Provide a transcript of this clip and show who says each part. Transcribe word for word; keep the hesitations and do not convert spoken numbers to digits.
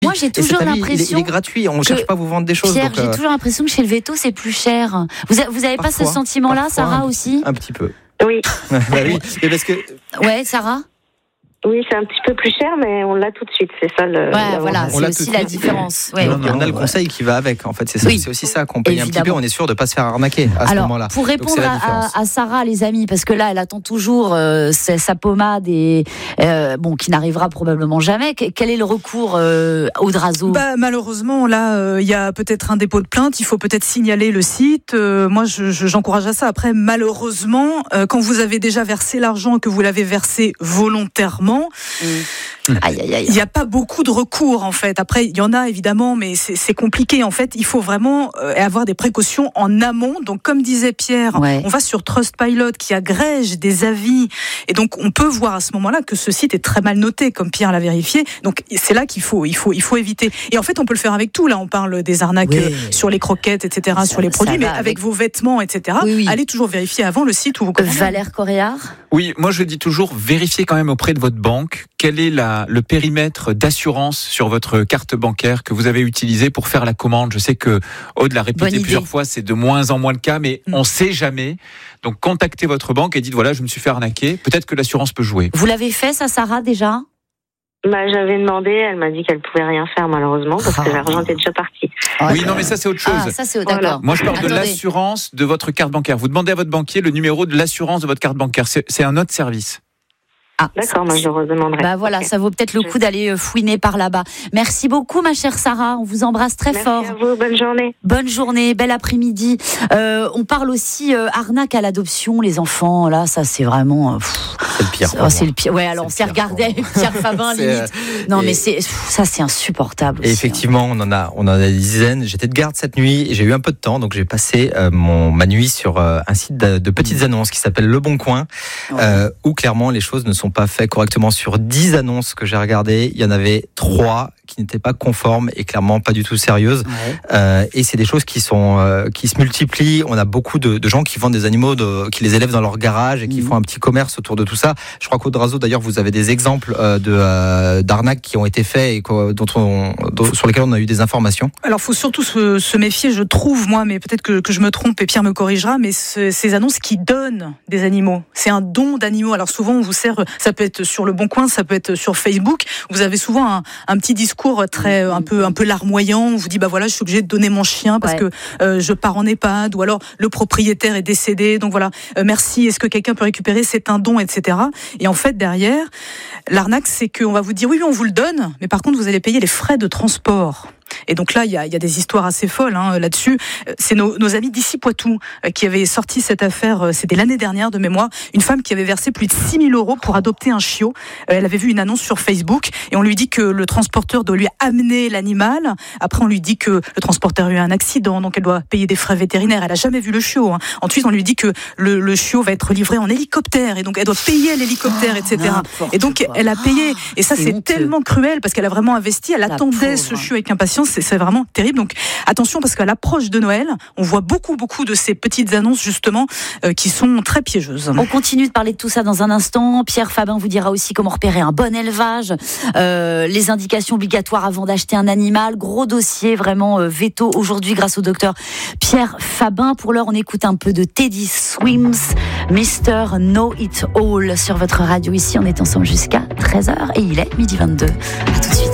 Speaker 1: moi, j'ai toujours
Speaker 2: et
Speaker 1: l'impression.
Speaker 2: Il est, il est gratuit. On ne cherche pas à vous vendre des choses.
Speaker 1: Pierre,
Speaker 2: donc,
Speaker 1: j'ai
Speaker 2: euh...
Speaker 1: toujours l'impression que chez le veto, c'est plus cher. Vous, vous avez
Speaker 2: parfois,
Speaker 1: pas ce sentiment-là,
Speaker 2: parfois,
Speaker 1: Sarah
Speaker 2: un,
Speaker 1: aussi?
Speaker 2: Un petit peu.
Speaker 3: Oui.
Speaker 2: bah oui. Et parce que.
Speaker 1: Ouais, Sarah.
Speaker 3: Oui, c'est un petit peu plus cher, mais on l'a tout de suite, c'est ça le.
Speaker 1: Ouais, voilà,
Speaker 2: on
Speaker 1: c'est aussi la différence. Ouais.
Speaker 2: Non, non, on a le conseil qui va avec, en fait, c'est ça. Oui. C'est aussi ça qu'on paye Évidemment. un petit peu, on est sûr de ne pas se faire arnaquer à
Speaker 1: Alors,
Speaker 2: ce moment-là.
Speaker 1: Pour répondre à, à Sarah, les amis, parce que là, elle attend toujours euh, sa pommade et euh, bon, qui n'arrivera probablement jamais. Quel est le recours euh, au Drazo?
Speaker 4: Bah, malheureusement, là, il euh, y a peut-être un dépôt de plainte. Il faut peut-être signaler le site. Euh, moi, je, je, j'encourage à ça. Après, malheureusement, euh, quand vous avez déjà versé l'argent, que vous l'avez versé volontairement. Mmh.
Speaker 1: Aïe, aïe, aïe.
Speaker 4: Il n'y a pas beaucoup de recours en fait. Après, il y en a évidemment, mais c'est, c'est compliqué. En fait, il faut vraiment euh, avoir des précautions en amont. Donc, comme disait Pierre, ouais. on va sur Trustpilot qui agrège des avis, et donc on peut voir à ce moment-là que ce site est très mal noté, comme Pierre l'a vérifié. Donc, c'est là qu'il faut, il faut, il faut éviter. Et en fait, on peut le faire avec tout. Là, on parle des arnaques oui. sur les croquettes, et cetera, ça, sur les produits, mais avec, avec vos vêtements, et cetera. Oui, oui. Allez toujours vérifier avant le site où vous commandez.
Speaker 1: Valère Coréard.
Speaker 5: Oui, moi je dis toujours vérifiez quand même auprès de votre banque quel est la, le périmètre d'assurance sur votre carte bancaire que vous avez utilisé pour faire la commande. Je sais que Aude l'a répété plusieurs fois, c'est de moins en moins le cas, mais mmh. on ne sait jamais. Donc contactez votre banque et dites voilà, je me suis fait arnaquer. Peut-être que l'assurance peut jouer.
Speaker 1: Vous l'avez fait ça, Sarah, déjà ?
Speaker 3: Bah, j'avais demandé, elle m'a dit qu'elle pouvait rien faire malheureusement parce que l'argent était déjà parti.
Speaker 5: Oui, non, mais ça c'est autre chose.
Speaker 1: Ah, ça c'est d'accord. Voilà.
Speaker 5: Moi, je parle
Speaker 1: Attendez.
Speaker 5: de l'assurance de votre carte bancaire. Vous demandez à votre banquier le numéro de l'assurance de votre carte bancaire. C'est, c'est un autre service.
Speaker 1: Ah,
Speaker 3: d'accord, moi je le redemanderai.
Speaker 1: Bah voilà, ça vaut peut-être le coup d'aller fouiner par là-bas. Merci beaucoup, ma chère Sarah. On vous embrasse très
Speaker 3: Merci
Speaker 1: fort.
Speaker 3: Merci à vous, bonne journée.
Speaker 1: Bonne journée, bel après-midi. Euh, on parle aussi euh, arnaque à l'adoption, les enfants. Là, ça c'est vraiment. Pff,
Speaker 2: c'est le pire.
Speaker 1: Oh, c'est le pire. Ouais, alors on s'est regardé avec Pierre Fabin limite. Euh, non, mais c'est ça, c'est insupportable.
Speaker 2: Et aussi, effectivement, hein. on en a, on en a des dizaines. J'étais de garde cette nuit. J'ai eu un peu de temps, donc j'ai passé euh, mon ma nuit sur euh, un site de, de petites annonces qui s'appelle Le Bon Coin, ouais. euh, où clairement les choses ne sont pas faites correctement. Sur dix annonces que j'ai regardées, il y en avait trois qui n'étaient pas conformes et clairement pas du tout sérieuses. Ouais. Euh, et c'est des choses qui sont euh, qui se multiplient. On a beaucoup de, de gens qui vendent des animaux, de, qui les élèvent dans leur garage et qui mmh. font un petit commerce autour de tout ça. Je crois qu'au Drazo, d'ailleurs, vous avez des exemples euh, de euh, d'arnaques qui ont été faits et dont on, dont, sur lesquels on a eu des informations.
Speaker 4: Alors, il faut surtout se, se méfier, je trouve, moi, mais peut-être que, que je me trompe et Pierre me corrigera, mais ce, ces annonces qui donnent des animaux, c'est un don d'animaux. Alors souvent, on vous sert, ça peut être sur Le Bon Coin, ça peut être sur Facebook. Vous avez souvent un, un petit discours très un peu un peu larmoyant. On vous dit bah voilà, je suis obligé de donner mon chien parce ouais. que euh, je pars en EHPAD, ou alors le propriétaire est décédé. Donc voilà, euh, merci. Est-ce que quelqu'un peut récupérer? C'est un don, et cetera. Et en fait derrière, l'arnaque, c'est qu'on va vous dire oui, oui, on vous le donne, mais par contre vous allez payer les frais de transport. Et donc là, il y a, il y a des histoires assez folles hein, là-dessus. C'est nos, nos amis d'ici Poitou euh, qui avaient sorti cette affaire, euh, c'était l'année dernière de mémoire, une femme qui avait versé plus de six mille euros pour adopter un chiot. Euh, elle avait vu une annonce sur Facebook et on lui dit que le transporteur doit lui amener l'animal. Après, on lui dit que le transporteur a eu un accident, donc elle doit payer des frais vétérinaires. Elle a jamais vu le chiot. Hein. Ensuite, on lui dit que le, le chiot va être livré en hélicoptère et donc elle doit payer l'hélicoptère, et cetera. Et donc, elle a payé. Et ça, c'est, c'est tellement cruel parce qu'elle a vraiment investi. Elle La attendait pauvre. ce chiot avec impatience. C'est, c'est vraiment terrible. Donc attention parce qu'à l'approche de Noël, on voit beaucoup beaucoup de ces petites annonces justement euh, qui sont très piégeuses.
Speaker 1: On continue de parler de tout ça dans un instant. Pierre Fabin vous dira aussi comment repérer un bon élevage, euh, les indications obligatoires avant d'acheter un animal. Gros dossier vraiment euh, veto aujourd'hui grâce au docteur Pierre Fabin. Pour l'heure, on écoute un peu de Teddy Swims, mister Know It All sur votre radio. Ici, on est ensemble jusqu'à treize heures et il est midi vingt-deux. À tout de suite.